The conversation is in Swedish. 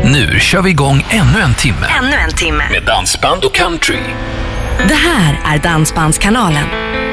Nu kör vi igång ännu en timme. Ännu en timme. Med dansband och country. Det här är Dansbandskanalen.